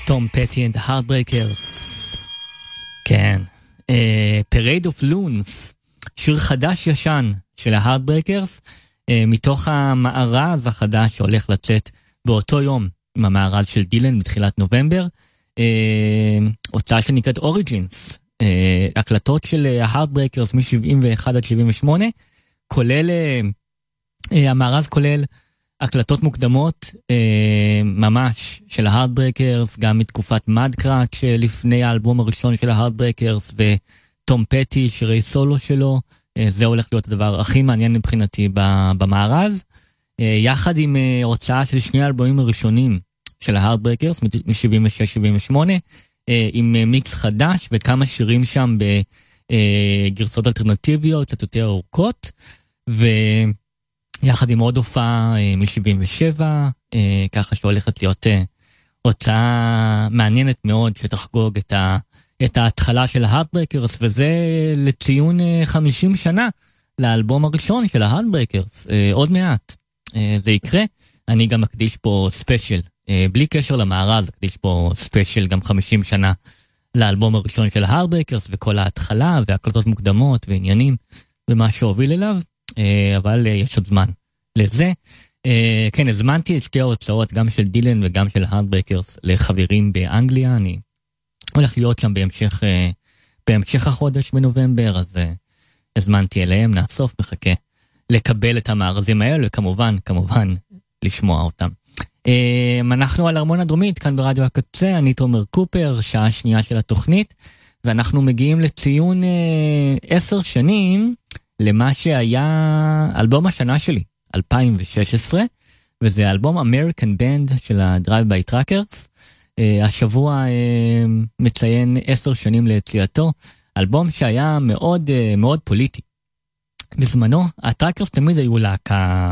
תום פטי and the Heartbreakers. כן. Parade of Loons, שיר חדש ישן של ה-Heartbreakers, מתוך המארז החדש שהולך לצאת באותו יום, עם המארז של דילן בתחילת נובמבר, הוצאה שנקראת Origins, הקלטות של ה-Heartbreakers מ-71 עד 78, כולל, המארז כולל הקלטות מוקדמות ממש של ה-Heartbreakers, גם מתקופת מדקראץ' לפני האלבום הראשון של ה-Heartbreakers, וטום פטי, שירי סולו שלו. זה הולך להיות הדבר הכי מעניין מבחינתי במארז, יחד עם הוצאה של שני האלבומים הראשונים של ה-Heartbreakers מ-76-78, עם מיקס חדש וכמה שירים שם בגרסות אלטרנטיביות קצת יותר ארוכות, ויחד עם עוד הופעה מ-77, ככה שהולכת להיות הוצאה מעניינת מאוד שתחגוג את ההתחלה של ה-Heartbreakers, וזה לציון 50 שנה לאלבום הראשון של ה-Heartbreakers. עוד מעט זה יקרה. אני גם מקדיש פה ספיישל, בלי קשר למארז, מקדיש פה ספיישל גם 50 שנה לאלבום הראשון של ה-Heartbreakers, וכל ההתחלה והקלטות מוקדמות ועניינים ומה שהוביל אליו, אבל יש עוד זמן לזה. כן, הזמנתי את שתי ההוצאות, גם של דילן וגם של ה-Heartbreakers, לחברים באנגליה. אני הולך להיות שם בהמשך החודש בנובמבר, אז הזמנתי אליהם, נאסוף, מחכה לקבל את המארזים האלה, וכמובן, לשמוע אותם. אנחנו על ארמון הדרומית, כאן ברדיו הקצה, אני תומר קופר, שעה שנייה של התוכנית, ואנחנו מגיעים לציון 10 שנים, למה שהיה אלבום השנה שלי, 2016, וזה אלבום American Band של ה-Drive-By Truckers, השבוע מציין 10 שנים ליציאתו, אלבום שהיה מאוד מאוד פוליטי. בזמנו, הטראקרס תמיד היו להקה